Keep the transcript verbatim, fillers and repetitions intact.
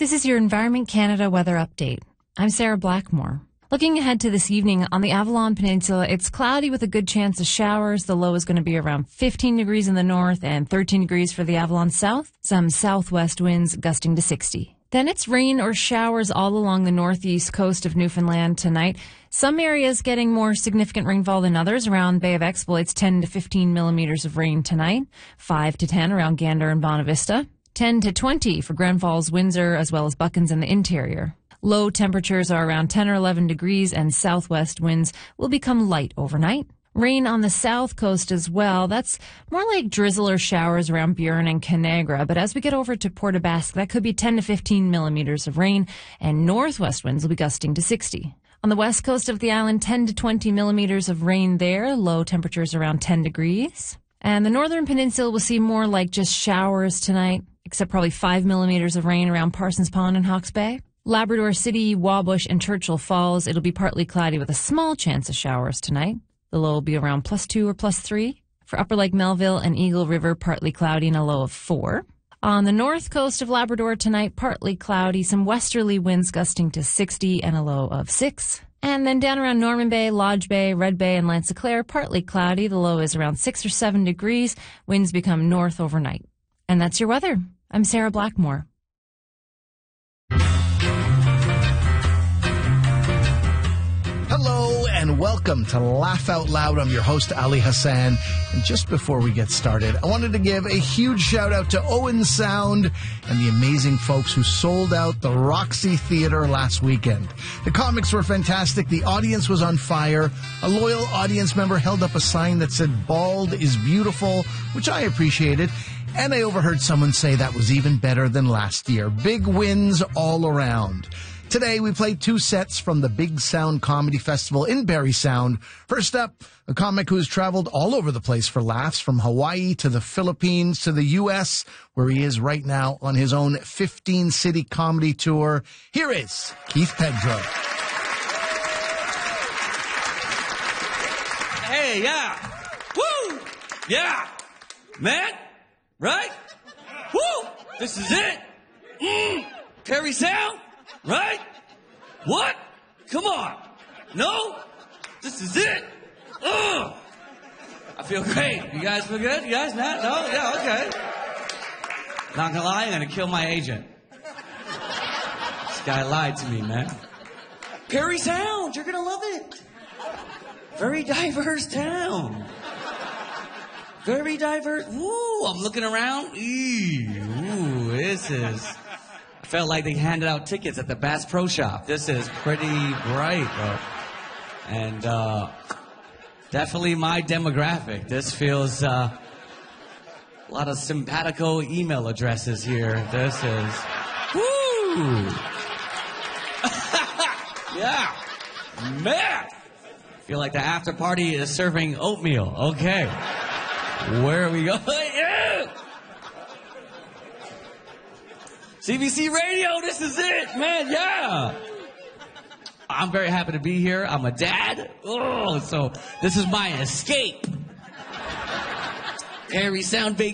This is your Environment Canada weather update. I'm Sarah Blackmore. Looking ahead to this evening on the Avalon Peninsula, it's cloudy with a good chance of showers. The low is going to be around fifteen degrees in the north and thirteen degrees for the Avalon South. Some southwest winds gusting to sixty. Then it's rain or showers all along the northeast coast of Newfoundland tonight. Some areas getting more significant rainfall than others. Around Bay of Exploits, ten to fifteen millimeters of rain tonight. five to ten around Gander and Bonavista. ten to twenty for Grand Falls, Windsor, as well as Buckens in the interior. Low temperatures are around ten or eleven degrees, and southwest winds will become light overnight. Rain on the south coast as well. That's more like drizzle or showers around Burin and Canagra. But as we get over to Port aux Basques, that could be ten to fifteen millimeters of rain, and northwest winds will be gusting to sixty. On the west coast of the island, ten to twenty millimeters of rain there. Low temperatures around ten degrees. And the northern peninsula will see more like just showers tonight, except probably five millimeters of rain around Parsons Pond and Hawke's Bay. Labrador City, Wabush, and Churchill Falls, it'll be partly cloudy with a small chance of showers tonight. The low will be around plus two or plus three. For Upper Lake Melville and Eagle River, partly cloudy and a low of four. On the north coast of Labrador tonight, partly cloudy, some westerly winds gusting to sixty and a low of six. And then down around Norman Bay, Lodge Bay, Red Bay, and Lanse-Claire, partly cloudy. The low is around six or seven degrees. Winds become north overnight. And that's your weather. I'm Sarah Blackmore. Hello and welcome to Laugh Out Loud. I'm your host, Ali Hassan. And just before we get started, I wanted to give a huge shout out to Owen Sound and the amazing folks who sold out the Roxy Theater last weekend. The comics were fantastic. The audience was on fire. A loyal audience member held up a sign that said, "Bald is beautiful," which I appreciated. And I overheard someone say that was even better than last year. Big wins all around. Today, we played two sets from the Big Sound Comedy Festival in Barrie Sound. First up, a comic who's traveled all over the place for laughs, from Hawaii to the Philippines to the U S, where he is right now on his own fifteen-city comedy tour. Here is Keith Pedro. Hey, yeah. Woo! Yeah. Man, right? Woo! This is it. Mm. Barrie Sound? Right? What? Come on. No? This is it. Ugh. I feel great. You guys feel good? You guys not? No? Yeah, okay. Not gonna lie, I'm gonna kill my agent. This guy lied to me, man. Barrie Sound, you're gonna love it. Very diverse town. Very diverse. Ooh, I'm looking around. Eee, ooh, this is... Felt like they handed out tickets at the Bass Pro Shop. This is pretty bright, bro. And uh, definitely my demographic. This feels uh, a lot of simpatico email addresses here. This is, woo! Yeah, man. Feel like the after party is serving oatmeal. Okay, where are we going? Yeah. C B C Radio, this is it, man, yeah. I'm very happy to be here. I'm a dad. Oh, so this is my escape. Barrie Sound Vacation.